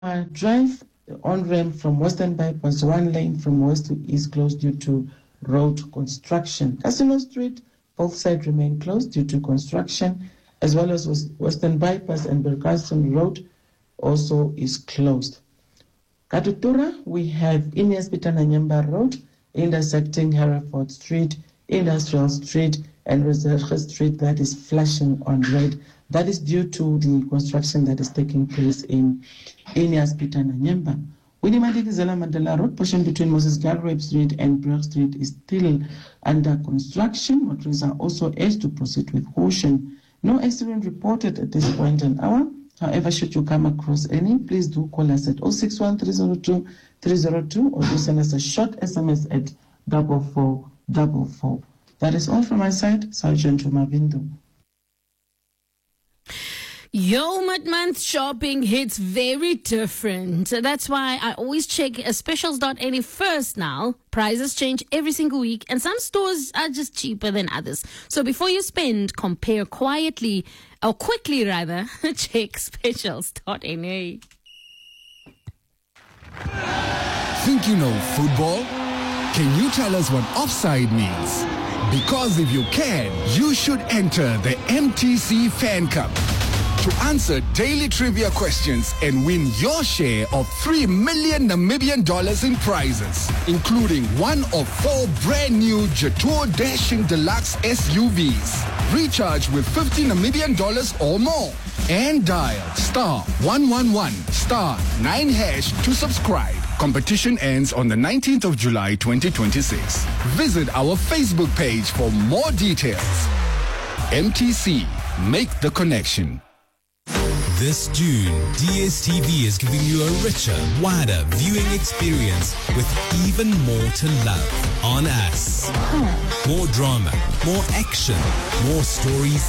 Drive on-ramp from Western Bypass, one lane from west to east closed due to road construction. Casino Street, both sides remain closed due to construction, as well as Western Bypass and Berkaston Road also is closed. Katutura, we have Ines Bitananyamba Road, intersecting Hereford Street, Industrial Street, and Reserve Street that is flashing on red. That is due to the construction that is taking place in Ines Bitananyamba. Winnimadikizela Mandela Road, portion between Moses Galbraith Street and Brook Street is still under construction. Motorists are also urged to proceed with caution. No accident reported at this point in hour. However, should you come across any, please do call us at 061-302-302 or do send us a short SMS at 4444. That is all from my side. Sergeant Mavindo. Yo, mid-month shopping hits very different. That's why I always check specials.na first now. Prices change every single week and some stores are just cheaper than others. So before you spend, compare quickly, check specials.na. Think you know football? Can you tell us what offside means? Because if you can, you should enter the MTC Fan Cup to answer daily trivia questions and win your share of 3 million Namibian dollars in prizes, including one of 4 brand new Jetour Dashing Deluxe SUVs. Recharge with 50 Namibian dollars or more and dial *111*9# to subscribe. Competition ends on the 19th of July 2026. Visit our Facebook page for more details. MTC, make the connection. This June, DSTV is giving you a richer, wider viewing experience with even more to love on us. More drama, more action, more stories